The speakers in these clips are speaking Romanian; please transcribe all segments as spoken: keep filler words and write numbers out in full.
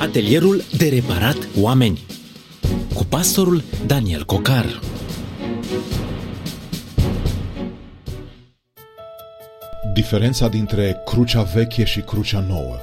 Atelierul de reparat oameni cu pastorul Daniel Cocar. Diferența dintre crucea veche și crucea nouă.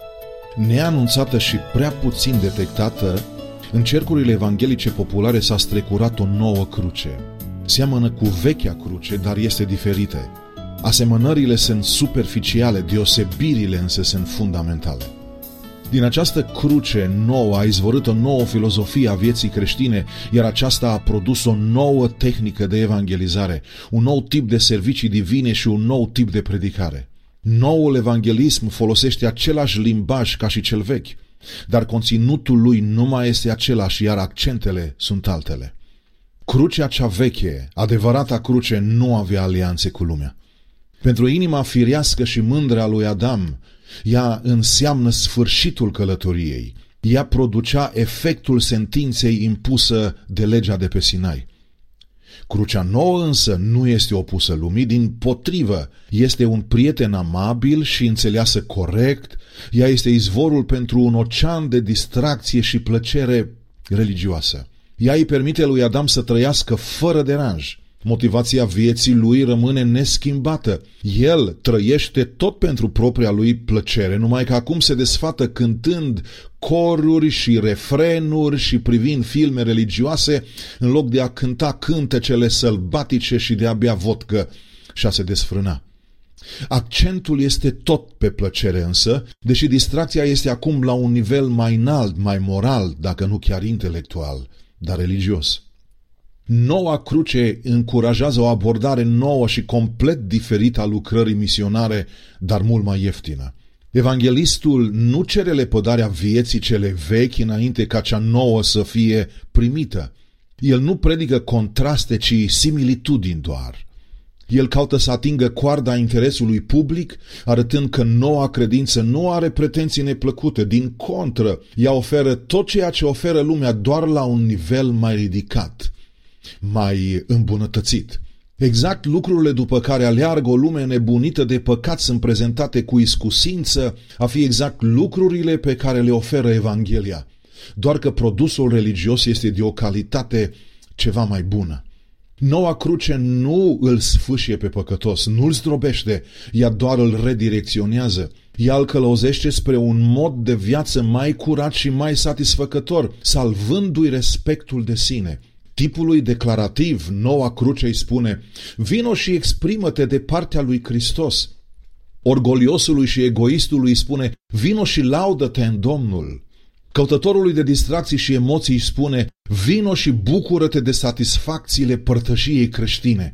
Neanunțată și prea puțin detectată, în cercurile evanghelice populare s-a strecurat o nouă cruce. Seamănă cu vechea cruce, dar este diferită. Asemănările sunt superficiale, deosebirile însă sunt fundamentale. Din această cruce nouă a izvorât o nouă filozofie a vieții creștine, iar aceasta a produs o nouă tehnică de evangelizare, un nou tip de servicii divine și un nou tip de predicare. Noul evanghelism folosește același limbaj ca și cel vechi, dar conținutul lui nu mai este același, iar accentele sunt altele. Crucea cea veche, adevărata cruce, nu avea alianțe cu lumea. Pentru inima firească și mândră a lui Adam, ea înseamnă sfârșitul călătoriei. Ea producea efectul sentinței impusă de legea de pe Sinai. Crucea nouă însă nu este opusă lumii, dimpotrivă, este un prieten amabil și înțeleasă corect. Ea este izvorul pentru un ocean de distracție și plăcere religioasă. Ea îi permite lui Adam să trăiască fără deranj. Motivația vieții lui rămâne neschimbată. El trăiește tot pentru propria lui plăcere, numai că acum se desfată cântând coruri și refrenuri și privind filme religioase, în loc de a cânta cântecele sălbatice și de a bea vodcă și a se desfrâna. Accentul este tot pe plăcere însă, deși distracția este acum la un nivel mai înalt, mai moral, dacă nu chiar intelectual, dar religios. Noua cruce încurajează o abordare nouă și complet diferită a lucrării misionare, dar mult mai ieftină. Evanghelistul nu cere lepădarea vieții cele vechi înainte ca cea nouă să fie primită. El nu predică contraste, ci similitudini doar. El caută să atingă coarda interesului public, arătând că noua credință nu are pretenții neplăcute. Din contră, ea oferă tot ceea ce oferă lumea, doar la un nivel mai ridicat, mai îmbunătățit. Exact lucrurile după care aleargă o lume nebunită de păcat sunt prezentate cu iscusință a fi exact lucrurile pe care le oferă Evanghelia, doar că produsul religios este de o calitate ceva mai bună. Noua cruce nu îl sfâșie pe păcătos, nu îl zdrobește, ea doar îl redirecționează. Ea îl călăuzește spre un mod de viață mai curat și mai satisfăcător, salvându-i respectul de sine. Tipului declarativ, noua cruce îi spune: vino și exprimă-te de partea lui Hristos. Orgoliosului și egoistului îi spune: vino și laudă-te în Domnul. Căutătorului de distracții și emoții îi spune: vino și bucură-te de satisfacțiile părtășiei creștine.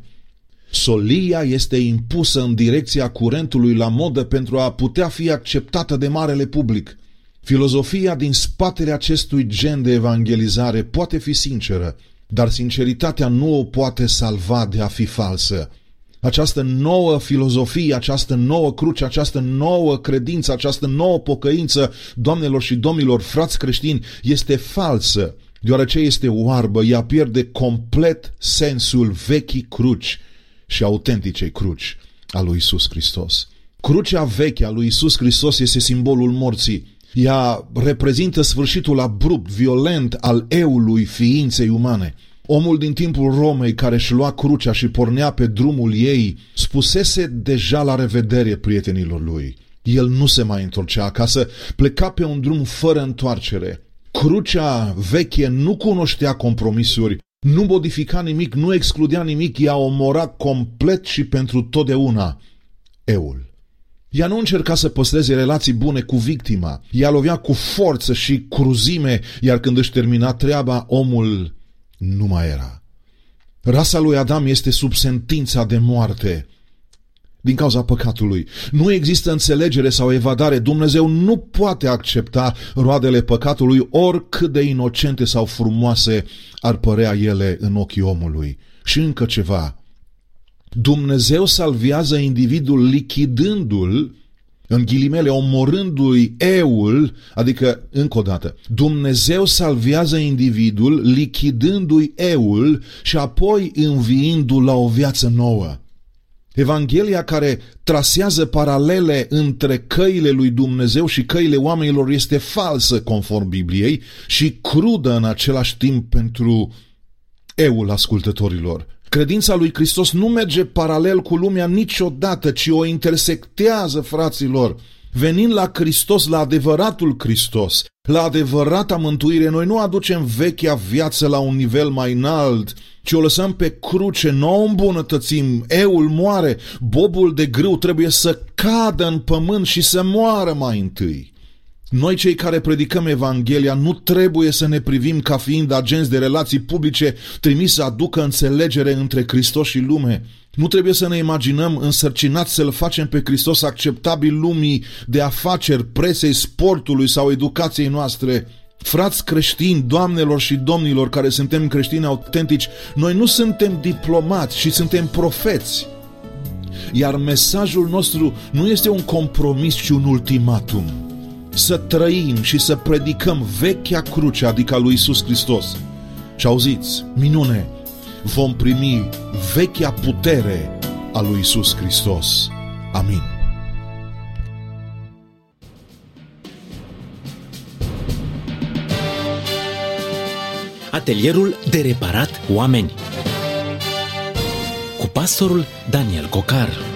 Solia este impusă în direcția curentului la modă pentru a putea fi acceptată de marele public. Filozofia din spatele acestui gen de evangelizare poate fi sinceră, dar sinceritatea nu o poate salva de a fi falsă. Această nouă filozofie, această nouă cruce, această nouă credință, această nouă pocăință, doamnelor și domnilor, frați creștini, este falsă, deoarece este oarbă. Ea pierde complet sensul vechii cruci și autenticei cruci a lui Iisus Hristos. Crucea veche a lui Iisus Hristos este simbolul morții. Ea reprezintă sfârșitul abrupt, violent al eului ființei umane. Omul din timpul Romei care își lua crucea și pornea pe drumul ei spusese deja la revedere prietenilor lui. El nu se mai întorcea acasă, pleca pe un drum fără întoarcere. Crucea veche nu cunoștea compromisuri, nu modifica nimic, nu excludea nimic, ea omora complet și pentru totdeauna eul. Ea nu încerca să păstreze relații bune cu victima, ea lovea cu forță și cruzime, iar când își termina treaba, omul nu mai era. Rasa lui Adam este sub sentința de moarte din cauza păcatului. Nu există înțelegere sau evadare. Dumnezeu nu poate accepta roadele păcatului, oricât de inocente sau frumoase ar părea ele în ochii omului. Și încă ceva. Dumnezeu salvează individul lichidându-l, în ghilimele, omorându-i eul, adică, încă o dată, Dumnezeu salvează individul lichidându-i eul și apoi înviindu-l la o viață nouă. Evanghelia care trasează paralele între căile lui Dumnezeu și căile oamenilor este falsă conform Bibliei și crudă în același timp pentru eul ascultătorilor. Credința lui Hristos nu merge paralel cu lumea niciodată, ci o intersectează, fraților. Venind la Hristos, la adevăratul Hristos, la adevărata mântuire, noi nu aducem vechea viață la un nivel mai înalt, ci o lăsăm pe cruce, nu o îmbunătățim, eul moare, bobul de grâu trebuie să cadă în pământ și să moară mai întâi. Noi cei care predicăm Evanghelia nu trebuie să ne privim ca fiind agenți de relații publice trimiși să aducă înțelegere între Hristos și lume. Nu trebuie să ne imaginăm însărcinați să-L facem pe Hristos acceptabil lumii de afaceri, presei, sportului sau educației noastre. Frați creștini, doamnelor și domnilor care suntem creștini autentici, noi nu suntem diplomați, ci suntem profeți. Iar mesajul nostru nu este un compromis, ci un ultimatum. Să trăim și să predicăm vechea cruce, adică a lui Iisus Hristos. Și auziți, minune, vom primi vechea putere a lui Iisus Hristos. Amin. Atelierul de reparat oameni cu pastorul Daniel Cocar.